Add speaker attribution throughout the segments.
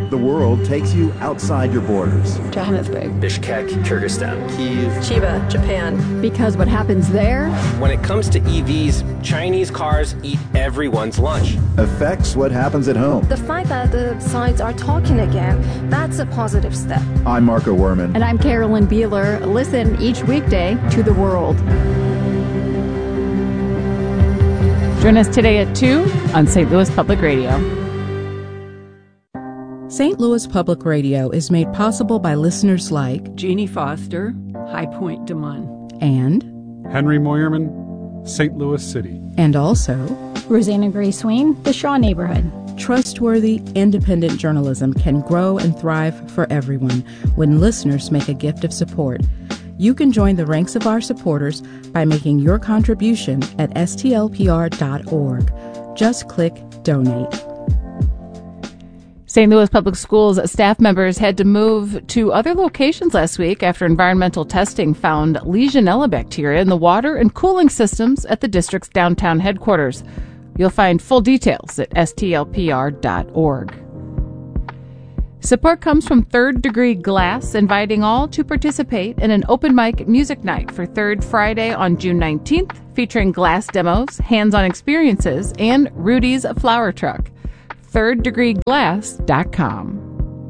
Speaker 1: The world takes you outside your borders.
Speaker 2: Johannesburg,
Speaker 3: Bishkek, Kyrgyzstan,
Speaker 2: Kyiv, Chiba, Japan.
Speaker 4: Because what happens there?
Speaker 3: When it comes to EVs, Chinese cars eat everyone's lunch.
Speaker 1: Affects what happens at home.
Speaker 5: The fact that the sides are talking again, that's a positive step.
Speaker 1: I'm Marco Werman.
Speaker 4: And I'm Carolyn Beeler. Listen each weekday to The World.
Speaker 6: Join us today at 2 on St. Louis Public Radio.
Speaker 7: St. Louis Public Radio is made possible by listeners like
Speaker 8: Jeannie Foster, High Point Des Moines,
Speaker 7: and
Speaker 9: Henry Moyerman, St. Louis City,
Speaker 7: and also
Speaker 10: Rosanna Gray Swain, the Shaw Neighborhood.
Speaker 7: Trustworthy, independent journalism can grow and thrive for everyone when listeners make a gift of support. You can join the ranks of our supporters by making your contribution at stlpr.org. Just click Donate.
Speaker 6: St. Louis Public Schools staff members had to move to other locations last week after environmental testing found Legionella bacteria in the water and cooling systems at the district's downtown headquarters. You'll find full details at stlpr.org. Support comes from Third Degree Glass, inviting all to participate in an open mic music night for Third Friday on June 19th, featuring glass demos, hands-on experiences, and Rudy's Flower Truck. ThirdDegreeGlass.com.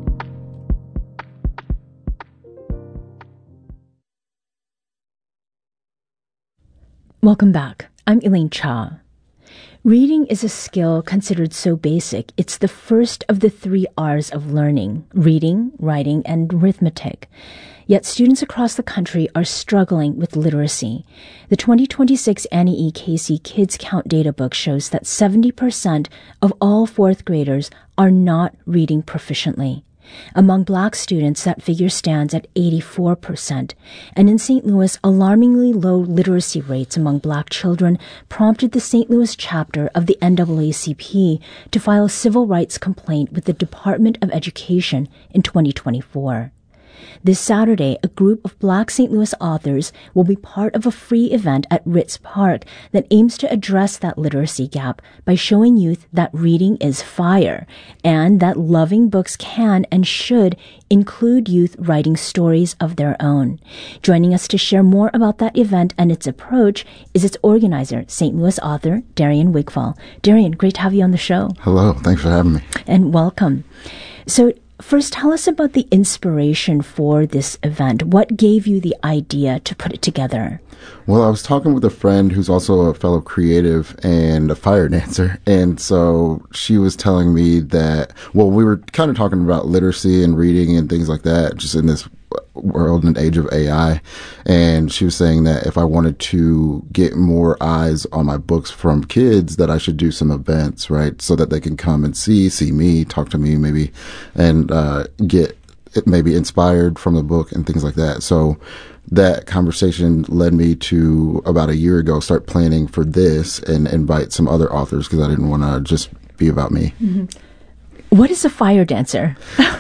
Speaker 11: Welcome back. I'm Elaine Cha. Reading is a skill considered so basic, it's the first of the 3 R's of learning: reading, writing, and arithmetic. Yet students across the country are struggling with literacy. The 2026 Annie E. Casey Kids Count Data Book shows that 70% of all 4th graders are not reading proficiently. Among Black students, that figure stands at 84%. And in St. Louis, alarmingly low literacy rates among Black children prompted the St. Louis chapter of the NAACP to file a civil rights complaint with the Department of Education in 2024. This Saturday, a group of Black St. Louis authors will be part of a free event at Ritz Park that aims to address that literacy gap by showing youth that reading is fire and that loving books can and should include youth writing stories of their own. Joining us to share more about that event and its approach is its organizer, St. Louis author Darian Wigfall. Darian, great to have you on the show.
Speaker 12: Hello, thanks for having me.
Speaker 11: And welcome. So, first, tell us about the inspiration for this event. What gave you the idea to put it together?
Speaker 12: Well, I was talking with a friend who's also a fellow creative and a fire dancer. And so she was telling me that, well, we were kind of talking about literacy and reading and things like that, just in this world and age of AI. And she was saying that if I wanted to get more eyes on my books from kids, that I should do some events, right? So that they can come and see me, talk to me maybe, and get maybe inspired from the book and things like that. So that conversation led me to, about a year ago, start planning for this and invite some other authors because I didn't want to just be about me.
Speaker 11: Mm-hmm. What is a fire dancer?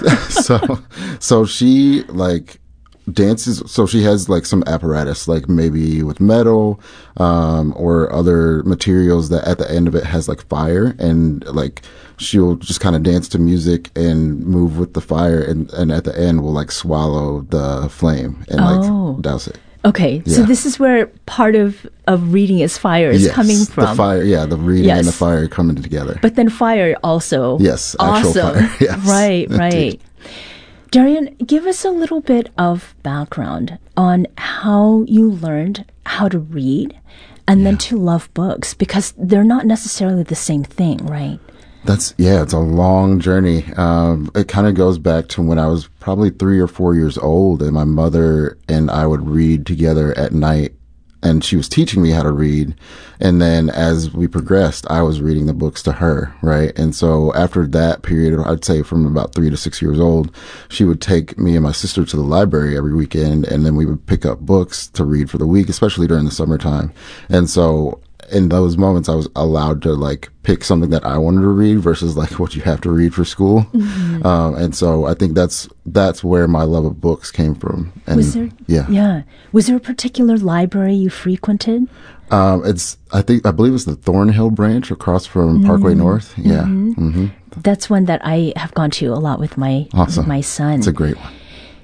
Speaker 12: So she dances. So she has some apparatus, maybe with metal, or other materials that at the end of it has fire, and she'll just kind of dance to music and move with the fire, and at the end will swallow the flame and douse it.
Speaker 11: Okay,
Speaker 12: yeah.
Speaker 11: So this is where part of reading is fire is coming from.
Speaker 12: The fire, the reading and the fire coming together.
Speaker 11: But then fire also.
Speaker 12: Yes, actual fire. Yes.
Speaker 11: Right. Darian, give us a little bit of background on how you learned how to read and then to love books, because they're not necessarily the same thing, right?
Speaker 12: It's a long journey. It kind of goes back to when I was probably 3 or 4 years old, and my mother and I would read together at night, and she was teaching me how to read. And then as we progressed, I was reading the books to her, right? And so after that period, I'd say from about 3 to 6 years old, she would take me and my sister to the library every weekend, and then we would pick up books to read for the week, especially during the summertime. And so in those moments I was allowed to like pick something that I wanted to read versus like what you have to read for school. And so I think that's where my love of books came from. And
Speaker 11: was there was there a particular library you frequented?
Speaker 12: I believe it's the Thornhill branch across from Parkway North.
Speaker 11: That's one that I have gone to a lot with my son.
Speaker 12: It's a great one.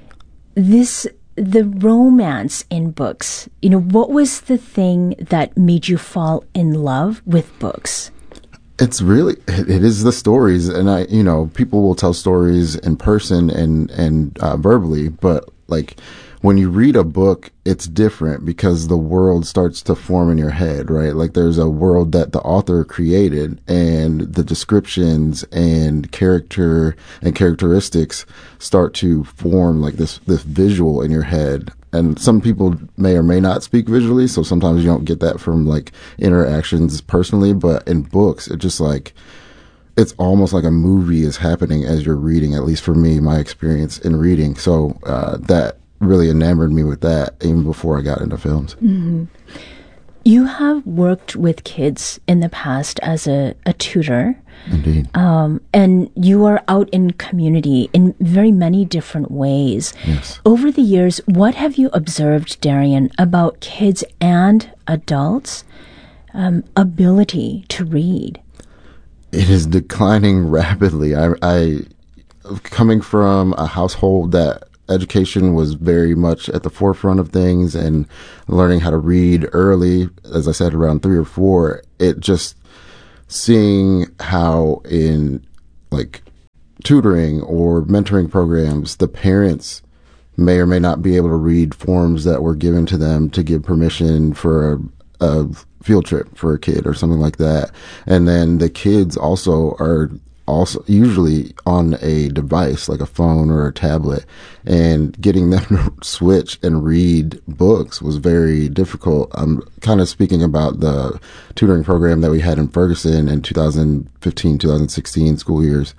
Speaker 11: The romance in books, what was the thing that made you fall in love with books?
Speaker 12: It's really, it is the stories. And people will tell stories in person and verbally, but like when you read a book, it's different because the world starts to form in your head, right? Like there's a world that the author created, and the descriptions and character and characteristics start to form like this visual in your head. And some people may or may not speak visually, so sometimes you don't get that from like interactions personally, but in books, it just like, it's almost like a movie is happening as you're reading, at least for me, my experience in reading. So that really enamored me with that even before I got into films.
Speaker 11: You have worked with kids in the past as a tutor.
Speaker 12: Indeed.
Speaker 11: And you are out in community in very many different ways.
Speaker 12: Yes.
Speaker 11: Over the years, what have you observed, Darian, about kids and adults' ability to read?
Speaker 12: It is declining rapidly. I coming from a household that education was very much at the forefront of things, and learning how to read early, as I said, around 3 or 4, it just seeing how in like tutoring or mentoring programs, the parents may or may not be able to read forms that were given to them to give permission for a field trip for a kid or something like that. And then the kids are usually on a device like a phone or a tablet, and getting them to switch and read books was very difficult. I'm kind of speaking about the tutoring program that we had in Ferguson in 2015, 2016 school years.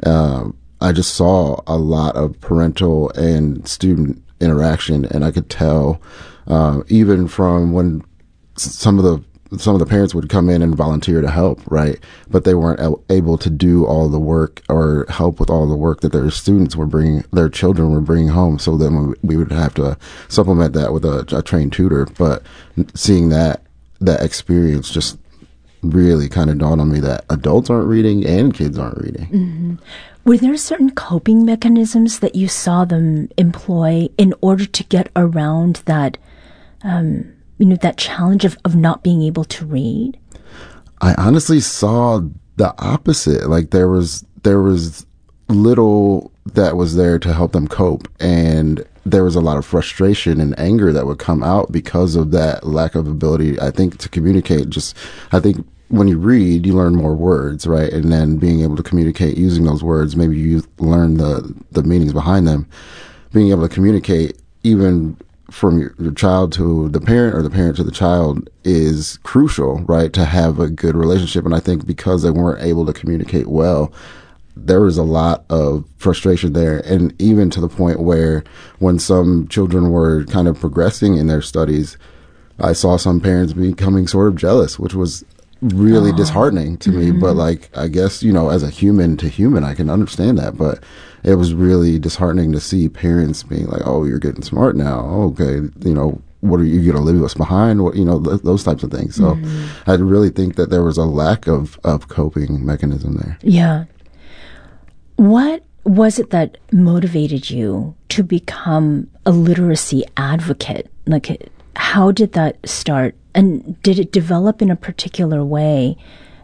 Speaker 12: I just saw a lot of parental and student interaction, and I could tell even from when some of the parents would come in and volunteer to help, right? But they weren't able to do all the work or help with all the work that their children were bringing home. So then we would have to supplement that with a trained tutor. But seeing that experience just really kind of dawned on me that adults aren't reading and kids aren't reading.
Speaker 11: Were there certain coping mechanisms that you saw them employ in order to get around that, that challenge of not being able to read?
Speaker 12: I honestly saw the opposite. Like there was little that was there to help them cope, and there was a lot of frustration and anger that would come out because of that lack of ability, I think, to communicate. I think when you read, you learn more words, right? And then being able to communicate using those words, maybe you learn the meanings behind them. Being able to communicate even from your child to the parent or the parent to the child is crucial, right? To have a good relationship. And I think because they weren't able to communicate well, there was a lot of frustration there. And even to the point where when some children were kind of progressing in their studies, I saw some parents becoming sort of jealous, which was really disheartening to me. But like, I guess, as a human to human, I can understand that. But it was really disheartening to see parents being like, "Oh, you're getting smart now. Okay, what are you going to leave us behind?" What, those types of things. So I really think that there was a lack of coping mechanism there.
Speaker 11: Yeah. What was it that motivated you to become a literacy advocate? Like, how did that start? And did it develop in a particular way,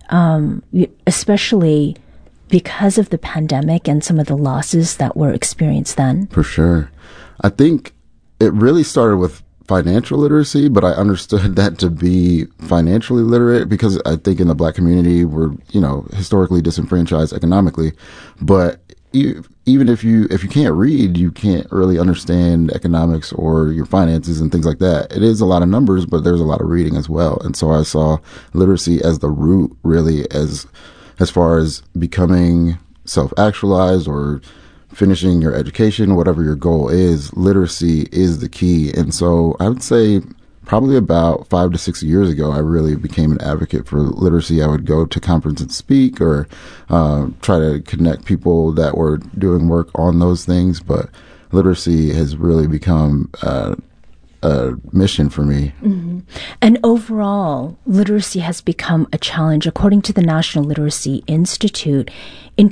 Speaker 11: especially because of the pandemic and some of the losses that were experienced then?
Speaker 12: For sure. I think it really started with financial literacy, but I understood that to be financially literate because I think in the Black community we're, historically disenfranchised economically. But even if you can't read, you can't really understand economics or your finances and things like that. It is a lot of numbers, but there's a lot of reading as well. And so I saw literacy as the root, really, as far as becoming self-actualized or finishing your education, whatever your goal is. Literacy is the key. And so I would say probably about 5 to 6 years ago, I really became an advocate for literacy. I would go to conference and speak, or try to connect people that were doing work on those things. But literacy has really become a mission for me.
Speaker 11: Mm-hmm. And overall, literacy has become a challenge. According to the National Literacy Institute, in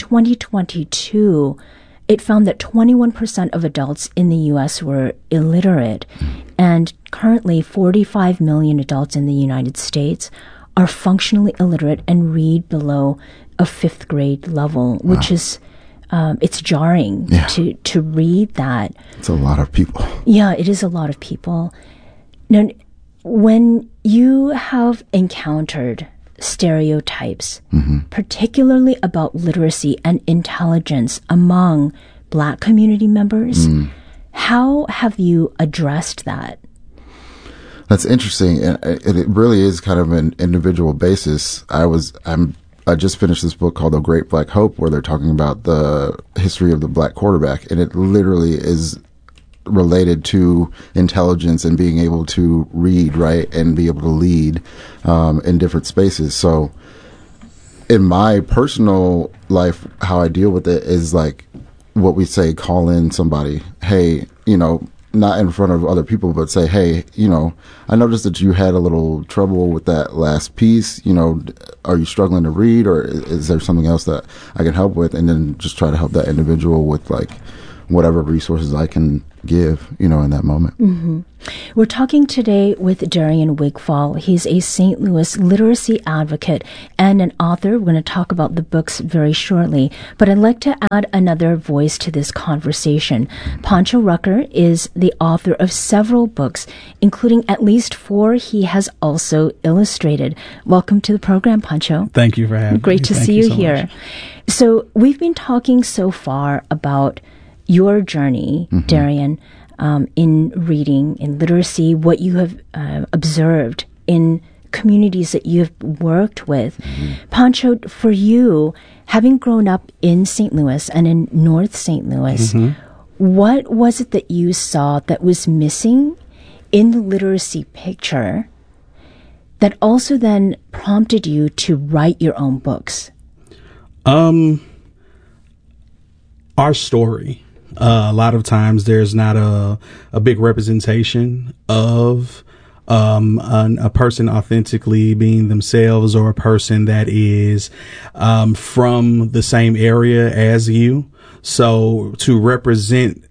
Speaker 11: 2022, it found that 21% of adults in the U.S. were illiterate, and currently 45 million adults in the United States are functionally illiterate and read below a fifth grade level, which is it's jarring to read that.
Speaker 12: It's a lot of people.
Speaker 11: Yeah, it is a lot of people. Now, when you have encountered stereotypes, particularly about literacy and intelligence among Black community members, how have you addressed that?
Speaker 12: That's interesting. It really is kind of an individual basis. I just finished this book called The Great Black Hope, where they're talking about the history of the Black quarterback, and it literally is related to intelligence and being able to read, right, and be able to lead in different spaces. So in my personal life, how I deal with it is like what we say, call in somebody. Hey, not in front of other people, but say, hey, I noticed that you had a little trouble with that last piece. Are you struggling to read, or is there something else that I can help with? And then just try to help that individual with like whatever resources I can give, in that moment.
Speaker 11: Mm-hmm. We're talking today with Darian Wigfall. He's a St. Louis literacy advocate and an author. We're going to talk about the books very shortly, but I'd like to add another voice to this conversation. Pancho Rucker is the author of several books, including at least 4 he has also illustrated. Welcome to the program, Pancho.
Speaker 13: Thank you for having me.
Speaker 11: Great to see you here. So we've been talking so far about your journey, Darian, in reading, in literacy, what you have observed in communities that you've worked with. Pancho, for you, having grown up in St. Louis and in North St. Louis, what was it that you saw that was missing in the literacy picture that also then prompted you to write your own books?
Speaker 13: Our story. A lot of times there's not a big representation of a person authentically being themselves, or a person that is from the same area as you. So to represent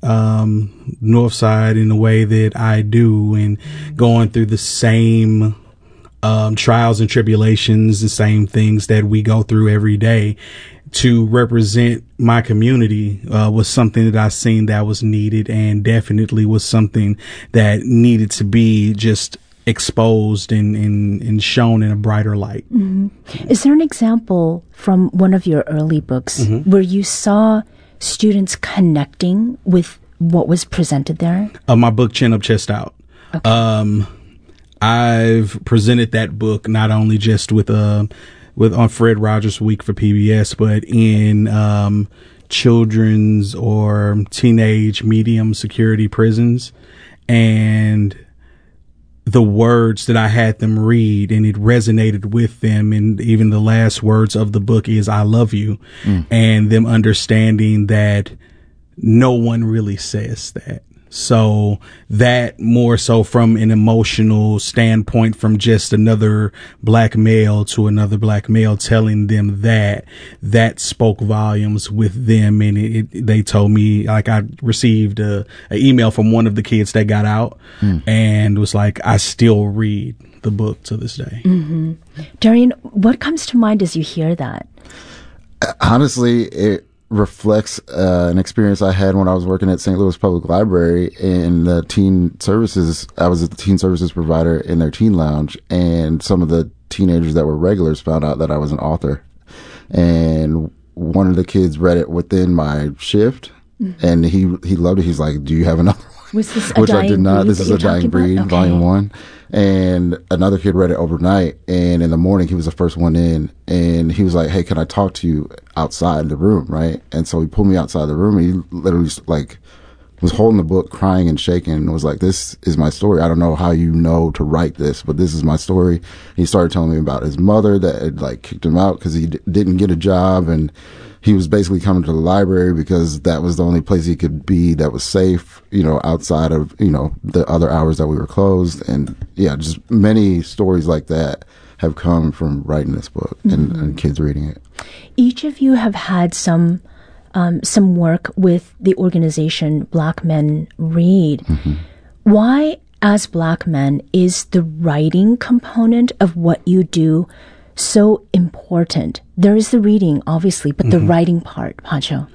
Speaker 13: Northside in the way that I do, and going through the same trials and tribulations, the same things that we go through every day, to represent my community was something that I seen that was needed, and definitely was something that needed to be just exposed and shown in a brighter light.
Speaker 11: Is there an example from one of your early books where you saw students connecting with what was presented there?
Speaker 13: My book, Chin Up, Chest Out. Okay. I've presented that book not only just on Fred Rogers Week for PBS, but in children's or teenage medium security prisons. And the words that I had them read, and it resonated with them. And even the last words of the book is, I love you. And them understanding that no one really says that. So that more so from an emotional standpoint, from just another black male to another black male telling them that spoke volumes with them. And they told me, like, I received an email from one of the kids that got out and was like, I still read the book to this day.
Speaker 11: Darian, what comes to mind as you hear that?
Speaker 12: Honestly, it reflects an experience I had when I was working at St. Louis Public Library in the teen services. I was a teen services provider in their teen lounge, and some of the teenagers that were regulars found out that I was an author. And one of the kids read it within my shift, and he loved it. He's like, do you have another one?
Speaker 11: Was this a
Speaker 12: Which
Speaker 11: Dying
Speaker 12: I did not.
Speaker 11: Breed
Speaker 12: This is a Dying Breed,
Speaker 11: okay.
Speaker 12: Volume 1. And another kid read it overnight, and in the morning he was the first one in, and he was like, hey, can I talk to you outside the room, right? And so he pulled me outside the room, and he literally like was holding the book, crying and shaking, and was like, "This is my story. I don't know how you know to write this, but this is my story." He started telling me about his mother that had like kicked him out because he didn't get a job, and he was basically coming to the library because that was the only place he could be that was safe, outside of, the other hours that we were closed. And yeah, just many stories like that have come from writing this book and kids reading it.
Speaker 11: Each of you have had some work with the organization Black Men Read. Why, as Black men, is the writing component of what you do so important? There is the reading, obviously, but the writing part, Pancho.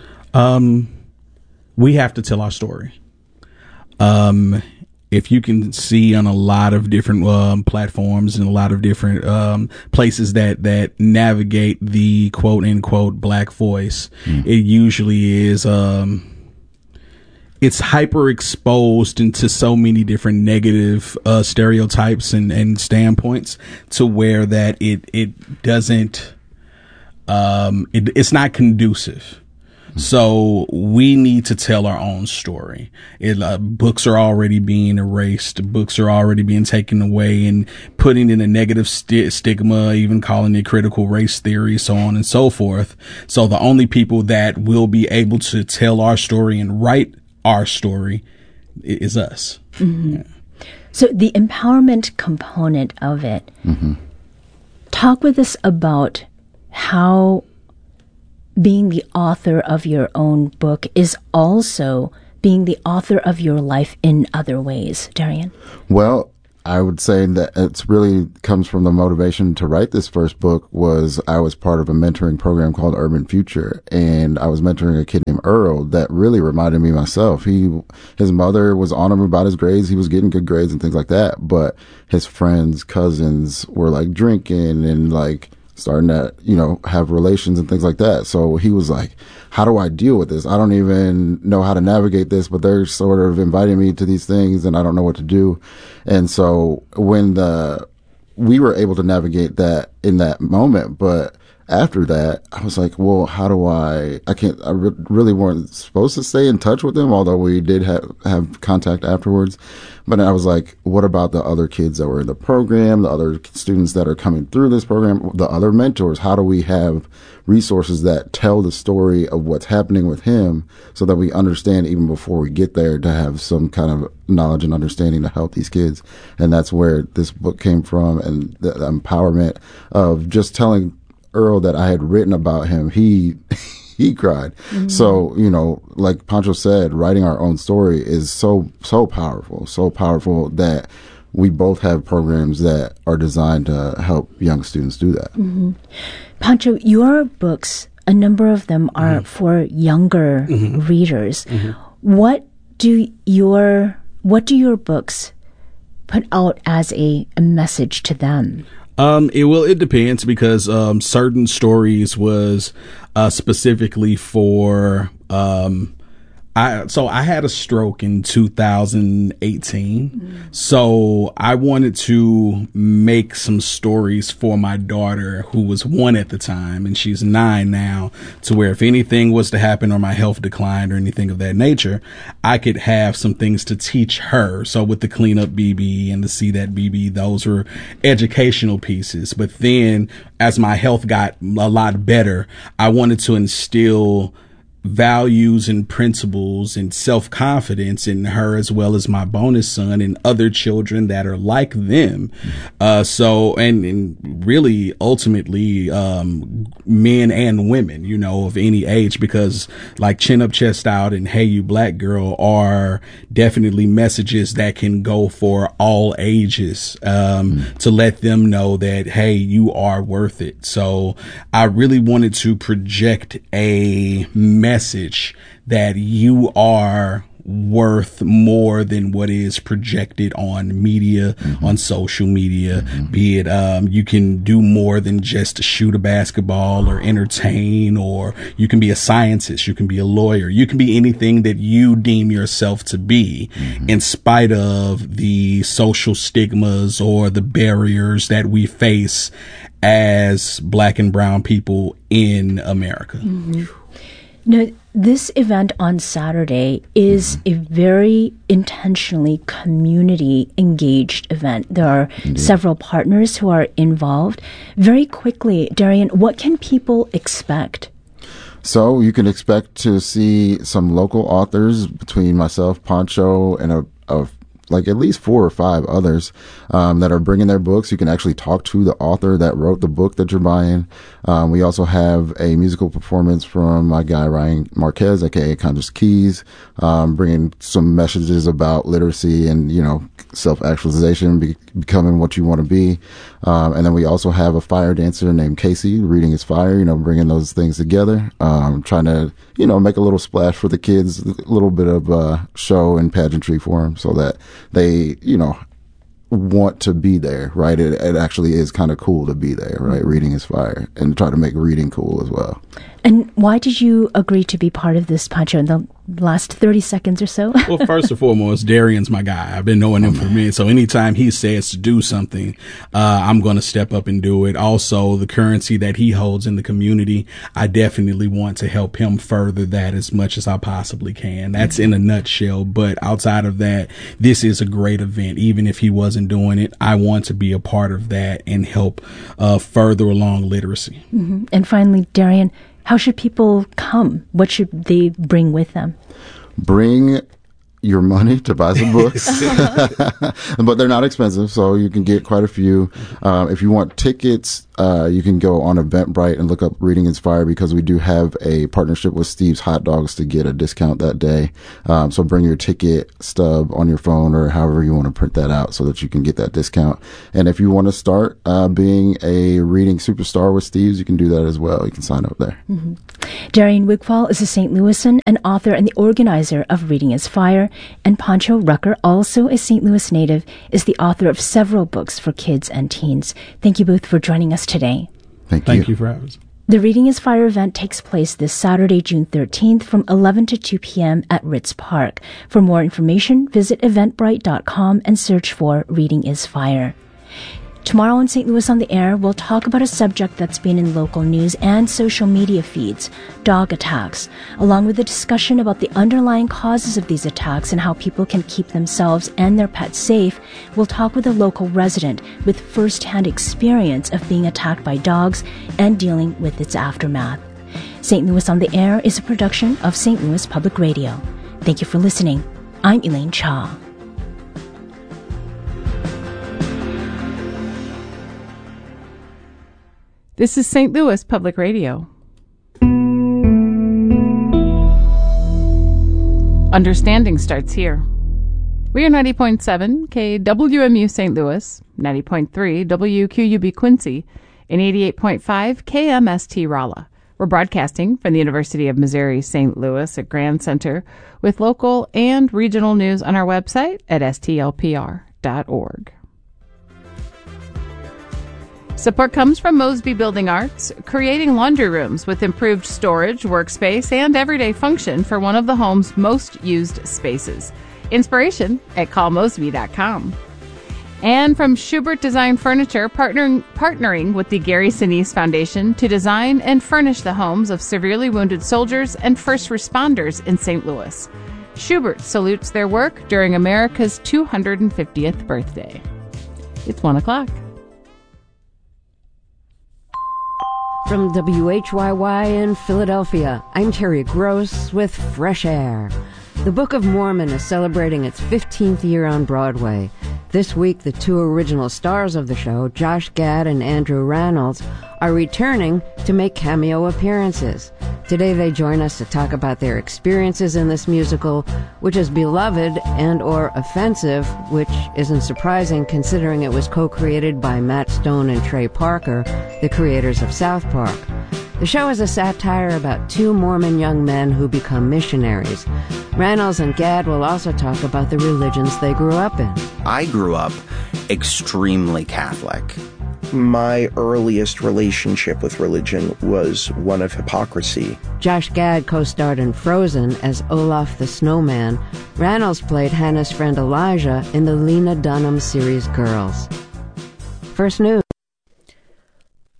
Speaker 13: We have to tell our story. If you can see on a lot of different platforms and a lot of different places that navigate the quote unquote Black voice, it usually is it's hyper exposed into so many different negative stereotypes and standpoints to where that it doesn't it's not conducive. So we need to tell our own story. Books are already being erased. Books are already being taken away and putting in a negative stigma, even calling it critical race theory, so on and so forth. So the only people that will be able to tell our story and write our story is us. Yeah.
Speaker 11: So the empowerment component of it, talk with us about how being the author of your own book is also being the author of your life in other ways. Darian?
Speaker 12: Well, I would say that it's really comes from the motivation to write this first book was I was part of a mentoring program called Urban Future, and I was mentoring a kid named Earl that really reminded me of myself. His mother was on him about his grades. He was getting good grades and things like that, but his friends, cousins were like drinking and like starting to, have relations and things like that. So he was like, how do I deal with this? I don't even know how to navigate this, but they're sort of inviting me to these things and I don't know what to do. And so when we were able to navigate that in that moment, but after that, I was like, well, how do I really weren't supposed to stay in touch with them, although we did have contact afterwards. But I was like, what about the other kids that were in the program, the other students that are coming through this program, the other mentors? How do we have resources that tell the story of what's happening with him so that we understand even before we get there to have some kind of knowledge and understanding to help these kids? And that's where this book came from, and the empowerment of just telling Earl that I had written about him. He cried. So, like Pancho said, writing our own story is so powerful that we both have programs that are designed to help young students do that.
Speaker 11: Pancho, your books, a number of them are for younger readers. What do your books put out as a message to them?
Speaker 13: It depends because certain stories was specifically for I had a stroke in 2018. So I wanted to make some stories for my daughter, who was 1 at the time, and she's 9 now, to where if anything was to happen or my health declined or anything of that nature, I could have some things to teach her. So with the Clean Up BB and the See That BB, those were educational pieces. But then as my health got a lot better, I wanted to instill values and principles and self-confidence in her, as well as my bonus son and other children that are like them. So really ultimately, men and women, of any age, because like Chin Up, Chest Out and Hey You Black Girl are definitely messages that can go for all ages, to let them know that, hey, you are worth it. So I really wanted to project a message that you are worth more than what is projected on media, on social media, be it you can do more than just shoot a basketball or entertain, or you can be a scientist, you can be a lawyer, you can be anything that you deem yourself to be, in spite of the social stigmas or the barriers that we face as Black and brown people in America.
Speaker 11: Now, This event on Saturday is a very intentionally community-engaged event. There are several partners who are involved. Very quickly, Darian, what can people expect?
Speaker 12: So you can expect to see some local authors between myself, Pancho, and like at least 4 or 5 others that are bringing their books. You can actually talk to the author that wrote the book that you're buying. We also have a musical performance from my guy, Ryan Marquez, aka Conjus Keys, bringing some messages about literacy and, self-actualization, becoming what you want to be. And then we also have a fire dancer named Casey, reading his fire, bringing those things together, trying to, make a little splash for the kids, a little bit of show and pageantry for them so that they, want to be there, right? It actually is kind of cool to be there, right? Reading is fire, and try to make reading cool as well.
Speaker 11: And why did you agree to be part of this, Pancho, in the last 30 seconds or so?
Speaker 13: Well, first and foremost, Darian's my guy. I've been knowing him for me. So anytime he says to do something, I'm going to step up and do it. Also, the currency that he holds in the community, I definitely want to help him further that as much as I possibly can. That's in a nutshell. But outside of that, this is a great event. Even if he wasn't doing it, I want to be a part of that and help further along literacy.
Speaker 11: Mm-hmm. And finally, Darian, how should people come? What should they bring with them?
Speaker 12: Bring your money to buy some books, but they're not expensive, so you can get quite a few. If you want tickets, you can go on Eventbrite and look up Reading is Fire, because we do have a partnership with Steve's Hot Dogs to get a discount that day. So bring your ticket stub on your phone or however you want to print that out so that you can get that discount. And if you want to start being a reading superstar with Steve's, you can do that as well. You can sign up there.
Speaker 11: Mm-hmm. Darian Wigfall is a St. Louisan, an author and the organizer of Reading is Fire, and Pancho Rucker, also a St. Louis native, is the author of several books for kids and teens. Thank you both for joining us today.
Speaker 12: Thank
Speaker 13: you for having us.
Speaker 11: The Reading is Fire event takes place this Saturday, June 13th from 11 to 2 p.m. at Ritz Park. For more information, visit eventbrite.com and search for Reading is Fire. Tomorrow on St. Louis on the Air, we'll talk about a subject that's been in local news and social media feeds, dog attacks, along with a discussion about the underlying causes of these attacks and how people can keep themselves and their pets safe. We'll talk with a local resident with first-hand experience of being attacked by dogs and dealing with its aftermath. St. Louis on the Air is a production of St. Louis Public Radio. Thank you for listening. I'm Elaine Cha.
Speaker 6: This is St. Louis Public Radio. Understanding starts here. We are 90.7 KWMU St. Louis, 90.3 WQUB Quincy, and 88.5 KMST Rolla. We're broadcasting from the University of Missouri St. Louis at Grand Center with local and regional news on our website at stlpr.org. Support comes from Mosby Building Arts, creating laundry rooms with improved storage, workspace, and everyday function for one of the home's most used spaces. Inspiration at callmosby.com. And from Schubert Design Furniture, partnering with the Gary Sinise Foundation to design and furnish the homes of severely wounded soldiers and first responders in St. Louis. Schubert salutes their work during America's 250th birthday. It's 1 o'clock.
Speaker 8: From WHYY in Philadelphia, I'm Terry Gross with Fresh Air. The Book of Mormon is celebrating its 15th year on Broadway. This week, the 2 original stars of the show, Josh Gad and Andrew Rannells, are returning to make cameo appearances. Today they join us to talk about their experiences in this musical, which is beloved and or offensive, which isn't surprising considering it was co-created by Matt Stone and Trey Parker, the creators of South Park. The show is a satire about 2 Mormon young men who become missionaries. Rannells and Gad will also talk about the religions they grew up in.
Speaker 14: I grew up extremely Catholic. My earliest relationship with religion was one of hypocrisy.
Speaker 8: Josh Gad co-starred in Frozen as Olaf the Snowman. Rannells played Hannah's friend Elijah in the Lena Dunham series Girls. First news.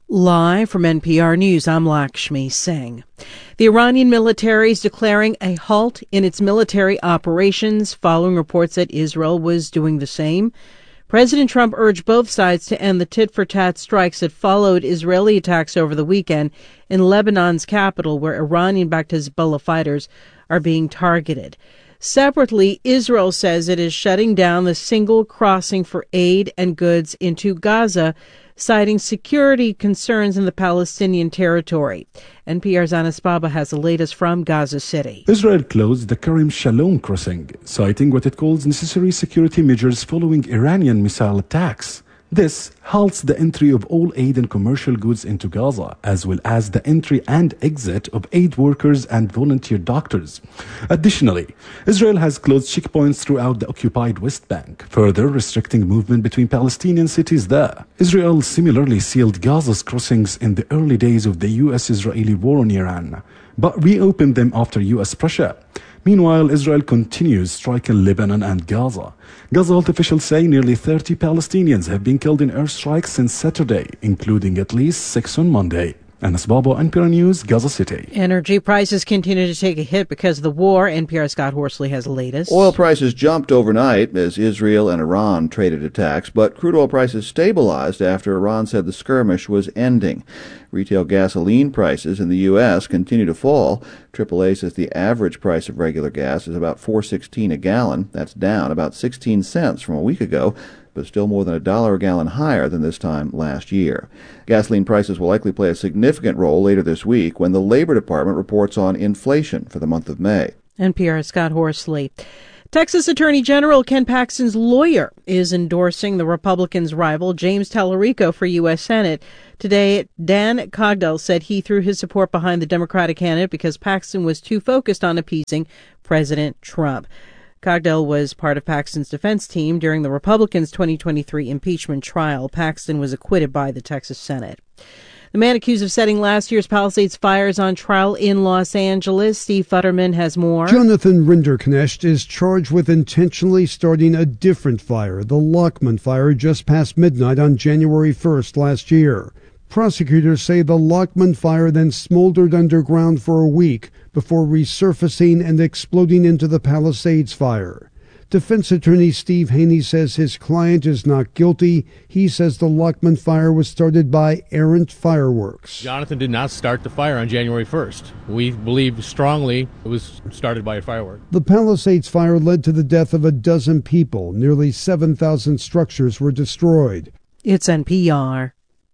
Speaker 15: Live from NPR News, I'm Lakshmi Singh. The Iranian military is declaring a halt in its military operations following reports that Israel was doing the same. President Trump urged both sides to end the tit-for-tat strikes that followed Israeli attacks over the weekend in Lebanon's capital, where Iranian-backed Hezbollah fighters are being targeted. Separately, Israel says it is shutting down the single crossing for aid and goods into Gaza, citing security concerns in the Palestinian territory. NPR's Anas Baba has the latest from Gaza City.
Speaker 16: Israel closed the Kerem Shalom crossing, citing what it calls necessary security measures following Iranian missile attacks. This halts the entry of all aid and commercial goods into Gaza, as well as the entry and exit of aid workers and volunteer doctors. Additionally, Israel has closed checkpoints throughout the occupied West Bank, further restricting movement between Palestinian cities there. Israel similarly sealed Gaza's crossings in the early days of the U.S.-Israeli war on Iran, but reopened them after U.S. pressure. Meanwhile, Israel continues striking Lebanon and Gaza. Gaza health officials say nearly 30 Palestinians have been killed in airstrikes since Saturday, including at least 6 on Monday. Anas Baba, NPR News, Gaza City.
Speaker 15: Energy prices continue to take a hit because of the war. NPR's Scott Horsley has the latest.
Speaker 17: Oil prices jumped overnight as Israel and Iran traded attacks, but crude oil prices stabilized after Iran said the skirmish was ending. Retail gasoline prices in the U.S. continue to fall. AAA says the average price of regular gas is about $4.16 a gallon. That's down about 16 cents from a week ago, but still more than $1 a gallon higher than this time last year. Gasoline prices will likely play a significant role later this week when the Labor Department reports on inflation for the month of May.
Speaker 15: NPR's Scott Horsley. Texas Attorney General Ken Paxton's lawyer is endorsing the Republicans' rival, James Tallarico, for U.S. Senate. Today, Dan Cogdell said he threw his support behind the Democratic candidate because Paxton was too focused on appeasing President Trump. Cogdell was part of Paxton's defense team during the Republicans' 2023 impeachment trial. Paxton was acquitted by the Texas Senate. The man accused of setting last year's Palisades fires on trial in Los Angeles. Steve Futterman has more.
Speaker 18: Jonathan Rinderknecht is charged with intentionally starting a different fire, the Lockman fire, just past midnight on January 1st last year. Prosecutors say the Lockman fire then smoldered underground for a week before resurfacing and exploding into the Palisades fire. Defense attorney Steve Haney says his client is not guilty. He says the Lockman fire was started by errant fireworks.
Speaker 19: Jonathan did not start the fire on January 1st. We believe strongly it was started by a firework.
Speaker 18: The Palisades fire led to the death of a dozen people. Nearly 7,000 structures were destroyed.
Speaker 15: It's NPR.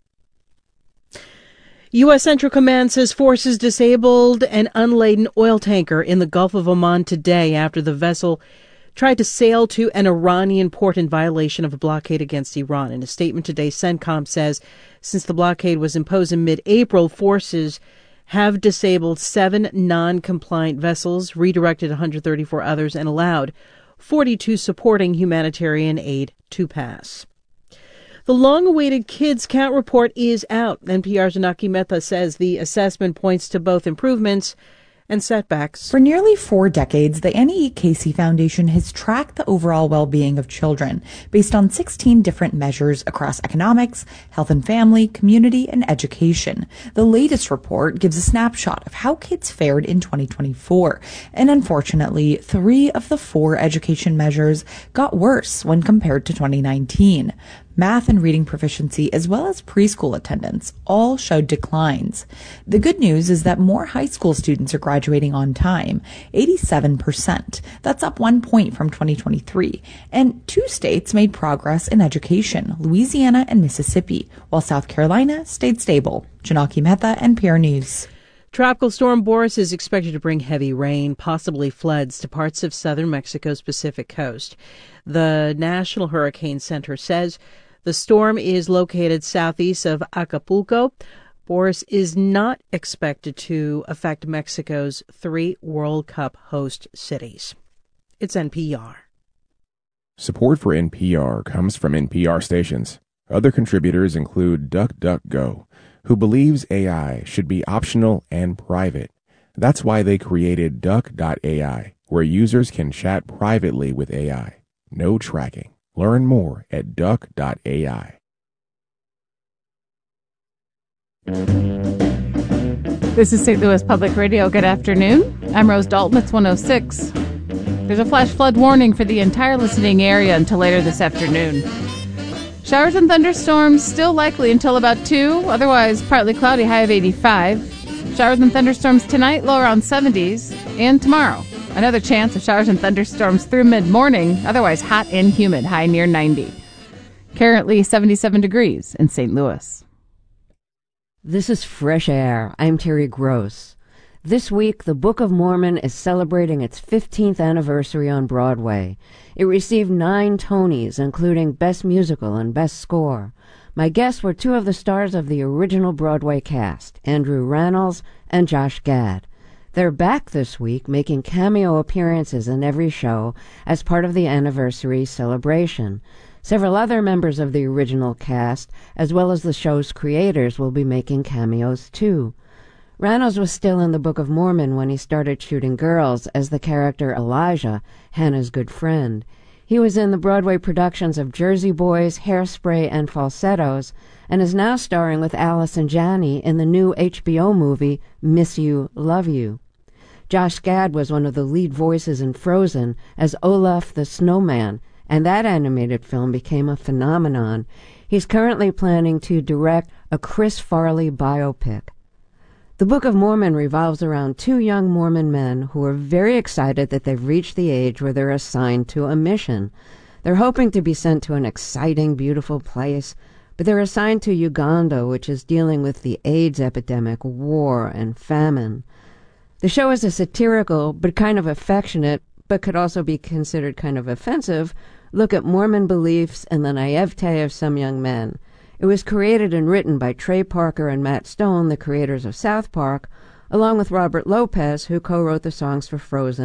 Speaker 15: U.S. Central Command says forces disabled an unladen oil tanker in the Gulf of Oman today after the vessel tried to sail to an Iranian port in violation of a blockade against Iran. In a statement today, CENTCOM says since the blockade was imposed in mid-April, forces have disabled 7 non-compliant vessels, redirected 134 others, and allowed 42 supporting humanitarian aid to pass. The long-awaited Kids Count report is out. NPR's Janaki Mehta says the assessment points to both improvements and setbacks.
Speaker 20: For nearly 4 decades, the Annie E. Casey Foundation has tracked the overall well-being of children based on 16 different measures across economics, health and family, community, and education. The latest report gives a snapshot of how kids fared in 2024. And unfortunately, 3 of the 4 education measures got worse when compared to 2019. Math and reading proficiency, as well as preschool attendance, all showed declines. The good news is that more high school students are graduating on time, 87%. That's up 1 point from 2023. And 2 states made progress in education, Louisiana and Mississippi, while South Carolina stayed stable. Janaki Mehta, NPR News.
Speaker 15: Tropical storm Boris is expected to bring heavy rain, possibly floods, to parts of southern Mexico's Pacific coast. The National Hurricane Center says the storm is located southeast of Acapulco. Boris is not expected to affect Mexico's 3 World Cup host cities. It's NPR.
Speaker 21: Support for NPR comes from NPR stations. Other contributors include DuckDuckGo, who believes AI should be optional and private. That's why they created Duck.ai, where users can chat privately with AI. No tracking. Learn more at Duck.ai.
Speaker 6: This is St. Louis Public Radio. Good afternoon. I'm Rose Dalton. It's 106. There's a flash flood warning for the entire listening area until later this afternoon. Showers and thunderstorms still likely until about 2. Otherwise, partly cloudy, high of 85. Showers and thunderstorms tonight, low around 70s. And tomorrow, another chance of showers and thunderstorms through mid-morning. Otherwise, hot and humid, high near 90. Currently 77 degrees in St. Louis.
Speaker 8: This is Fresh Air. I'm Terry Gross. This week, the Book of Mormon is celebrating its 15th anniversary on Broadway. It received 9 Tonys, including Best Musical and Best Score. My guests were 2 of the stars of the original Broadway cast, Andrew Rannells and Josh Gad. They're back this week, making cameo appearances in every show as part of the anniversary celebration. Several other members of the original cast, as well as the show's creators, will be making cameos too. Rannells was still in the Book of Mormon when he started shooting girls as the character Elijah, Hannah's good friend. He was in the Broadway productions of Jersey Boys, Hairspray, and Falsettos, and is now starring with Allison Janney in the new HBO movie Miss You, Love You. Josh Gad was one of the lead voices in Frozen as Olaf the Snowman, and that animated film became a phenomenon. He's currently planning to direct a Chris Farley biopic. The Book of Mormon revolves around 2 young Mormon men who are very excited that they've reached the age where they're assigned to a mission. They're hoping to be sent to an exciting, beautiful place, but they're assigned to Uganda, which is dealing with the AIDS epidemic, war, and famine. The show is a satirical, but kind of affectionate, but could also be considered kind of offensive, look at Mormon beliefs and the naivete of some young men. It was created and written by Trey Parker and Matt Stone, the creators of South Park, along with Robert Lopez, who co-wrote the songs for Frozen